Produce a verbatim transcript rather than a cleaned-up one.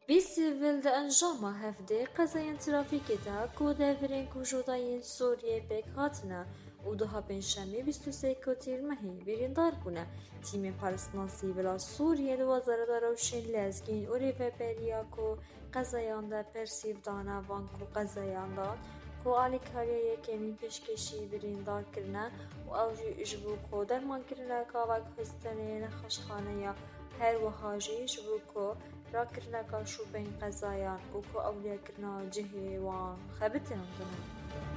بيسيفل ده أنجام هفدي قزاين ترافيكي دا كو دافرين كو جوداين سوريا بيك هاتنا ودوها بين شامي بيستو سيكو تيرمهي بيرين داركونا تيمي بارسنانسي بلا سوريا دو وزارة داروشين لازگين وريفا بيرياكو قزايان دا پرسيف دانا وانكو قزايان دا کو آلیکاریه کمی پیشکشی بریندار کرنا و آوجی اجبو کو درمان کرنا کاوک هستنه نخشخانه یا هر وهاجی جبو کو را کرنا کاشو بین قضایان و کو اولیا کرنا جهی وان خبتن دنم